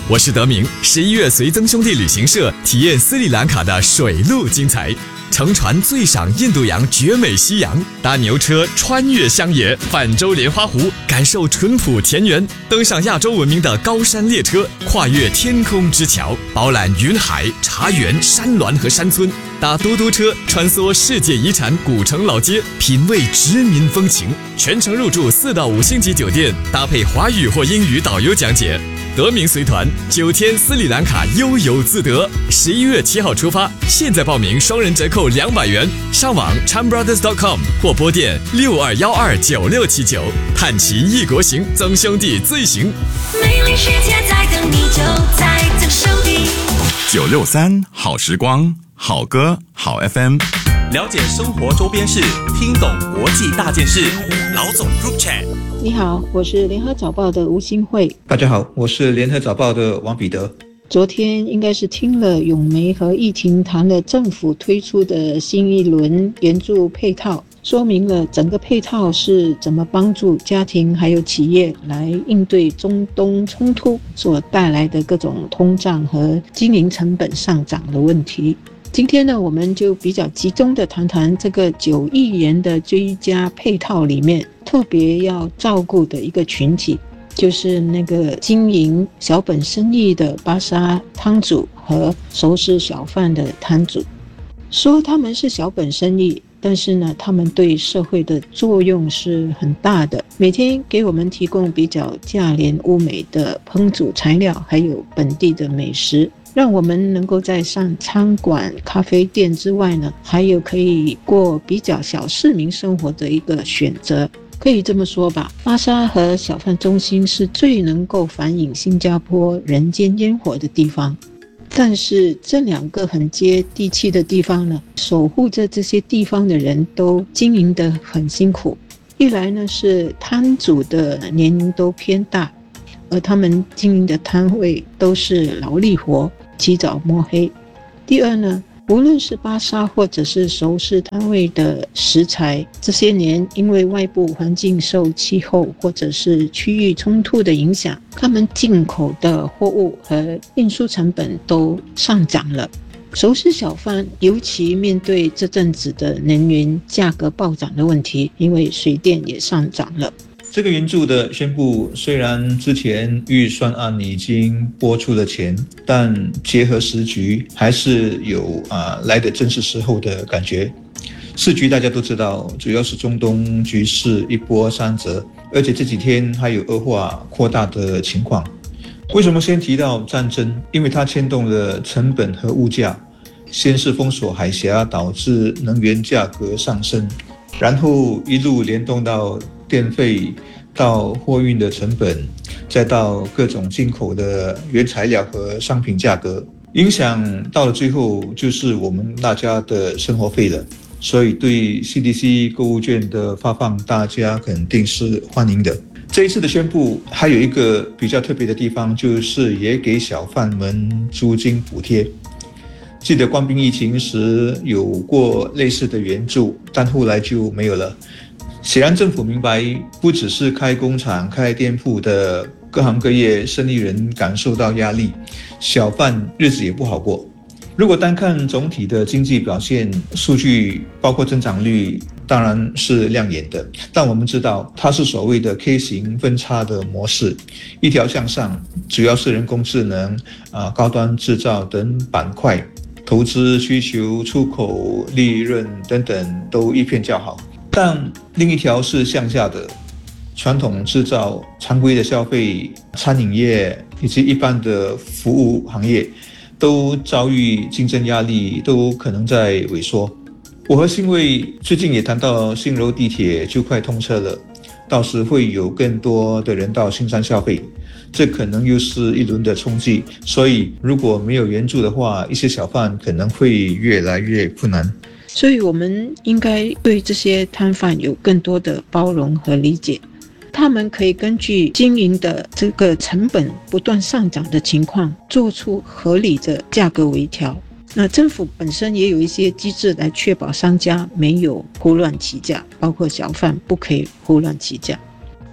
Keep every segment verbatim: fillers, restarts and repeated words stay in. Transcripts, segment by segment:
我是德明。十一月随曾兄弟旅行社体验斯里兰卡的水陆精彩，乘船醉赏印度洋绝美夕阳，搭牛车穿越乡野，泛舟莲花湖，感受淳朴田园，登上亚洲闻名的高山列车，跨越天空之桥，饱览云海、茶园、山峦和山村，搭嘟嘟车穿梭世界遗产古城老街，品味殖民风情，全程入住四到五星级酒店，搭配华语或英语导游讲解。德明随团九天斯里兰卡悠游自得，十一月七号出发，现在报名双人折扣两百元，上网 chambrothers dot com 或拨电六二幺二九六七九，探奇异国行，曾兄弟最行。 美丽世界在等你，就在曾兄弟。 九六三好时光，好歌好 F M， 了解生活周边事，听懂国际大件事。老总 Group Chat。 你好，我是联合早报的吴新慧。 大家好，我是联合早报的王彼得。 昨天应该是听了咏梅和易婷谈了政府推出的新一轮援助配套，说明了整个配套是怎么帮助家庭还有企业来应对中东冲突所带来的各种通胀和经营成本上涨的问题。今天呢，我们就比较集中的谈谈这个九亿元的追加配套里面特别要照顾的一个群体，就是那个经营小本生意的巴沙摊主和熟食小贩的摊主。说他们是小本生意，但是呢，他们对社会的作用是很大的，每天给我们提供比较价廉物美的烹煮材料，还有本地的美食，让我们能够在上餐馆、咖啡店之外呢，还有可以过比较小市民生活的一个选择。可以这么说吧，巴沙和小贩中心是最能够反映新加坡人间烟火的地方。但是这两个很接地气的地方呢，守护着这些地方的人都经营得很辛苦。一来呢，是摊主的年龄都偏大，而他们经营的摊位都是劳力活，起早摸黑。第二呢，无论是巴沙或者是熟食摊位的食材，这些年因为外部环境受气候或者是区域冲突的影响，他们进口的货物和运输成本都上涨了。熟食小贩尤其面对这阵子的能源价格暴涨的问题，因为水电也上涨了。 这个援助的宣布，虽然之前预算案已经拨出了钱，但结合时局，还是有啊来得正是时候的感觉。时局大家都知道，主要是中东局势一波三折，而且这几天还有恶化扩大的情况。为什么先提到战争？因为它牵动了成本和物价。先是封锁海峡，导致能源价格上升，然后一路联动到电费，到货运的成本，再到各种进口的原材料和商品价格，影响到了最后就是我们大家的生活费了。所以对 C D C 购物券的发放，大家肯定是欢迎的。这一次的宣布还有一个比较特别的地方，就是也给小贩们租金补贴。记得官兵疫情时有过类似的援助，但后来就没有了。显然政府明白，不只是开工厂、开店铺的各行各业生意人感受到压力，小贩日子也不好过。如果单看总体的经济表现数据，包括增长率，当然是亮眼的，但我们知道它是所谓的 K 型分叉的模式，一条向上，主要是人工智能、啊、高端制造等板块，投资需求、出口、利润等等都一片叫好。但另一条是向下的，传统制造、常规的消费、餐饮业以及一般的服务行业都遭遇竞争压力，都可能在萎缩。我和新卫最近也谈到新柔地铁就快通车了，到时会有更多的人到新山消费，这可能又是一轮的冲击。所以如果没有援助的话，一些小贩可能会越来越困难。 所以我们应该对这些摊贩有更多的包容和理解，他们可以根据经营的这个成本不断上涨的情况，做出合理的价格微调。那政府本身也有一些机制来确保商家没有胡乱起价，包括小贩不可以胡乱起价。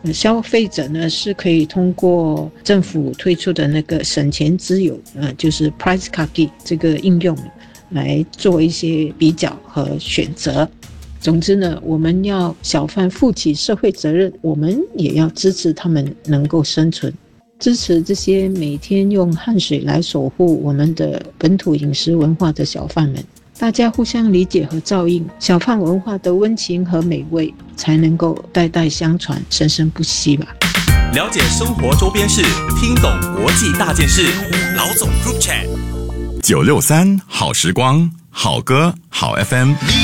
消费者呢是可以通过政府推出的那个省钱之友，呃，就是 PriceKaki 这个应用来做一些比较和选择。总之呢，我们要小贩负起社会责任，我们也要支持他们能够生存，支持这些每天用汗水来守护我们的本土饮食文化的小贩们。大家互相理解和照应，小贩文化的温情和美味才能够代代相传，生生不息吧。 了解生活周边事，听懂国际大件事。老总 Group Chat 九六三好时光，好歌好 F M。